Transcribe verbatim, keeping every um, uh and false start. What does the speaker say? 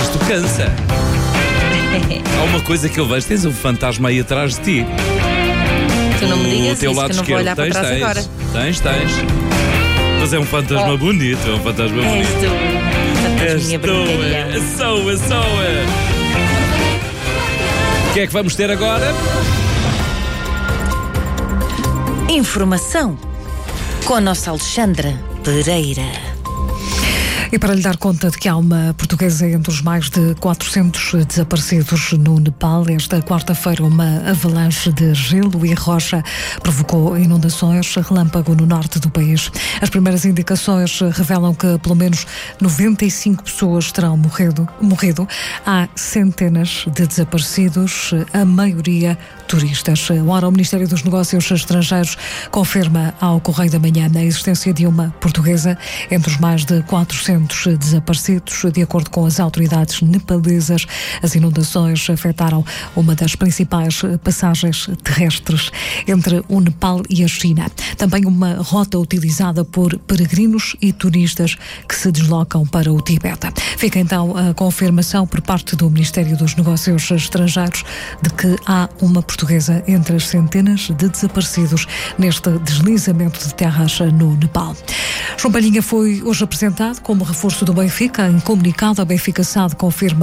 isto cansa. Há uma coisa que eu vejo, tens um fantasma aí atrás de ti. Tu não me digas o teu isso, lado que eu não vou esquerdo. olhar Tens, para trás tens, agora. tens, tens. Mas é um fantasma Oh. bonito, é um fantasma És bonito. tu, És fantasminha tu, brincalhão. é, soa, soa. O que é que vamos ter agora? Informação com a nossa Alexandra Pereira. E para lhe dar conta de que há uma portuguesa entre os mais de quatrocentos desaparecidos no Nepal, esta quarta-feira uma avalanche de gelo e rocha provocou inundações, relâmpago no norte do país. As primeiras indicações revelam que pelo menos noventa e cinco pessoas terão morrido. morrido. Há centenas de desaparecidos, a maioria turistas. Ora, o Ministério dos Negócios Estrangeiros confirma ao Correio da Manhã a existência de uma portuguesa entre os mais de quatrocentos desaparecidos. De acordo com as autoridades nepalesas, as inundações afetaram uma das principais passagens terrestres entre o Nepal e a China. Também uma rota utilizada por peregrinos e turistas que se deslocam para o Tibete. Fica então a confirmação por parte do Ministério dos Negócios Estrangeiros de que há uma portuguesa entre as centenas de desaparecidos neste deslizamento de terras no Nepal. João Palhinha foi hoje apresentado como reforço do Benfica. Em comunicado, a Benfica S A D confirma